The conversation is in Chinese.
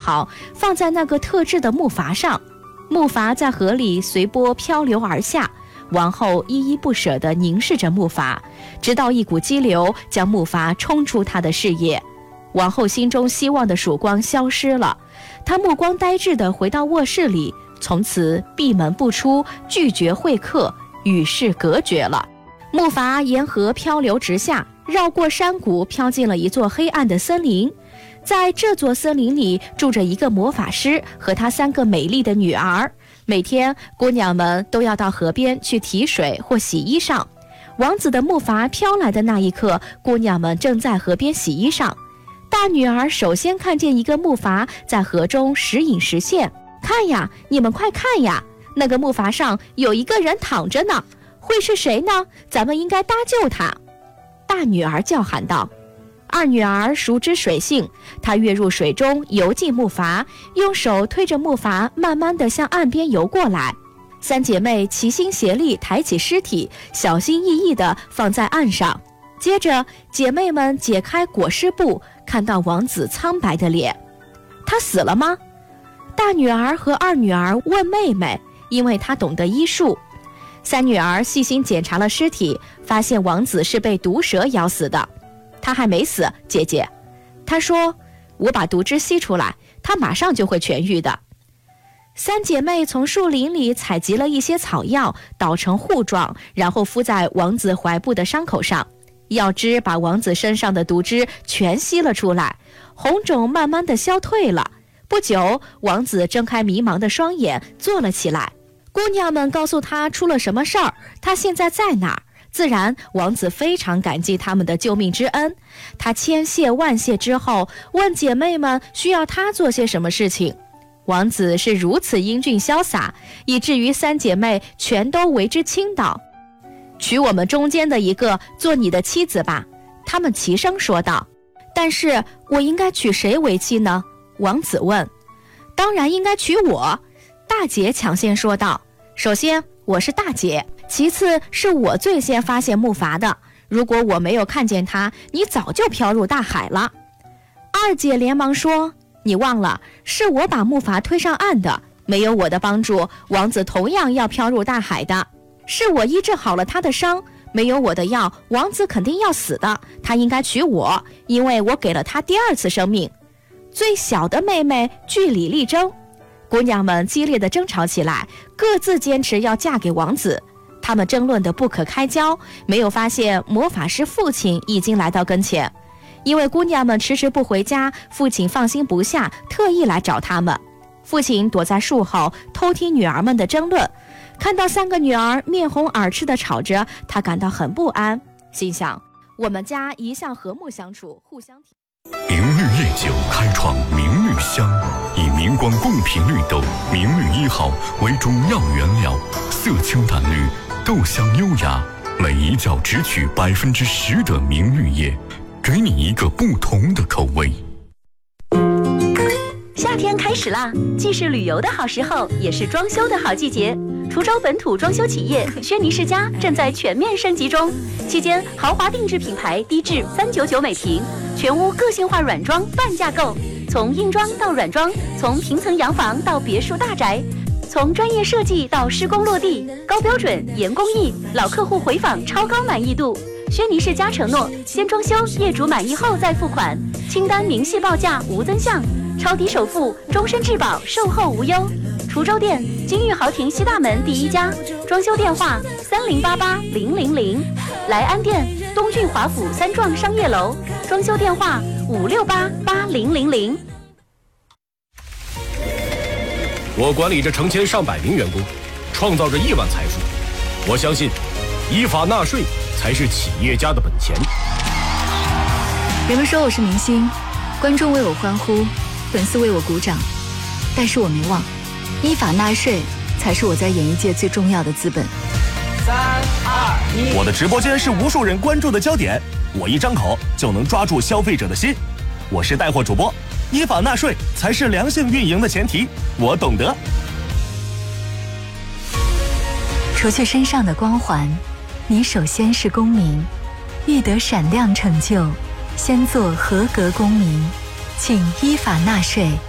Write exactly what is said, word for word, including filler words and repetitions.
好，放在那个特制的木筏上。木筏在河里随波漂流而下，王后依依不舍地凝视着木筏，直到一股激流将木筏冲出她的视野。王后心中希望的曙光消失了，她目光呆滞地回到卧室里，从此闭门不出，拒绝会客，与世隔绝了。木筏沿河漂流直下，绕过山谷，飘进了一座黑暗的森林。在这座森林里住着一个魔法师和他三个美丽的女儿，每天姑娘们都要到河边去提水或洗衣裳。王子的木筏飘来的那一刻，姑娘们正在河边洗衣裳。大女儿首先看见一个木筏在河中时隐时现，看呀，你们快看呀，那个木筏上有一个人躺着呢，会是谁呢？咱们应该搭救他。大女儿叫喊道。二女儿熟知水性，她跃入水中，游进木筏，用手推着木筏慢慢地向岸边游过来。三姐妹齐心协力抬起尸体，小心翼翼地放在岸上。接着姐妹们解开裹尸布，看到王子苍白的脸。他死了吗？大女儿和二女儿问妹妹，因为她懂得医术。三女儿细心检查了尸体，发现王子是被毒蛇咬死的。他还没死，姐姐。她说，我把毒汁吸出来，他马上就会痊愈的。三姐妹从树林里采集了一些草药，捣成糊状，然后敷在王子怀部的伤口上。药汁把王子身上的毒汁全吸了出来，红肿慢慢地消退了。不久，王子睁开迷茫的双眼，坐了起来。姑娘们告诉他出了什么事儿，他现在在哪儿。自然，王子非常感激他们的救命之恩。他千谢万谢之后，问姐妹们需要他做些什么事情。王子是如此英俊潇洒，以至于三姐妹全都为之倾倒。娶我们中间的一个做你的妻子吧，他们齐声说道。但是我应该娶谁为妻呢？王子问。当然应该娶我，大姐抢先说道。首先我是大姐，其次是我最先发现木筏的，如果我没有看见它，你早就飘入大海了。二姐连忙说，你忘了，是我把木筏推上岸的，没有我的帮助，王子同样要飘入大海的。是我医治好了他的伤，没有我的药，王子肯定要死的，他应该娶我，因为我给了他第二次生命。最小的妹妹据理力争，姑娘们激烈地争吵起来，各自坚持要嫁给王子。她们争论得不可开交，没有发现魔法师父亲已经来到跟前。因为姑娘们迟迟不回家，父亲放心不下，特意来找他们。父亲躲在树后偷听女儿们的争论，看到三个女儿面红耳赤地吵着，他感到很不安，心想，我们家一向和睦相处，互相体明绿夜酒开创明绿香，以明光贡品绿豆明绿一号为中药原料，色清淡绿，豆香优雅，每一角只取百分之十的明绿叶，给你一个不同的口味。 夏天开始啦，既是旅游的好时候，也是装修的好季节。滁州本土装修企业轩尼诗家正在全面升级中，期间豪华定制品牌低至三百九十九每平，全屋个性化软装半价购，从硬装到软装，从平层洋房到别墅大宅，从专业设计到施工落地，高标准严工艺，老客户回访超高满意度。轩尼诗家承诺，先装修，业主满意后再付款，清单明细报价无增项，超低首付，终身质保，售后无忧。滁州店金玉豪庭西大门第一家，装修电话三零八八零零零。莱安店东郡华府三幢商业楼，装修电话五六八八零零零。 我管理着成千上百名员工，创造着亿万财富。我相信，依法纳税才是企业家的本钱。 人们说我是明星，观众为我欢呼，粉丝为我鼓掌，但是我没忘，依法纳税才是我在演艺界最重要的资本。 三二一，我的直播间是无数人关注的焦点，我一张口就能抓住消费者的心。我是带货主播，依法纳税才是良性运营的前提，我懂得。 除去身上的光环，你首先是公民，欲得闪亮成就，先做合格公民，请依法纳税。